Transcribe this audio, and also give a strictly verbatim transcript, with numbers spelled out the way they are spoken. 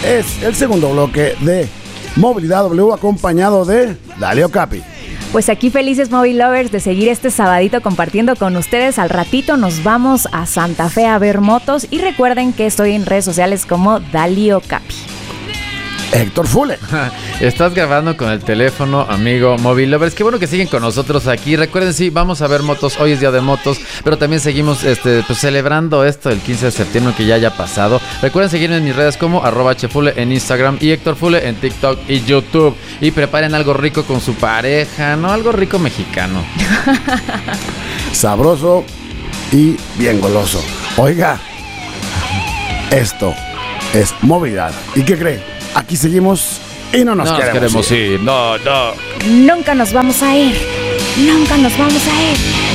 es el segundo bloque de Movilidad W acompañado de Dalio Capi. Pues aquí felices Móvil Lovers de seguir este sabadito compartiendo con ustedes. Al ratito nos vamos a Santa Fe a ver motos y recuerden que estoy en redes sociales como Dalio Capi. Héctor Fule. Estás grabando con el teléfono, amigo Móvil Lovers. Qué bueno que siguen con nosotros aquí. Recuerden, sí, vamos a ver motos. Hoy es día de motos, pero también seguimos este, pues, celebrando esto el quince de septiembre que ya haya pasado. Recuerden seguirme en mis redes como arroba chefule en Instagram y Héctor Fule en TikTok y YouTube. Y preparen algo rico con su pareja, ¿no? Algo rico mexicano. Sabroso y bien goloso. Oiga, esto es movilidad. ¿Y qué cree? Aquí seguimos y no nos no queremos, nos queremos ir. ir. No, no. Nunca nos vamos a ir. Nunca nos vamos a ir.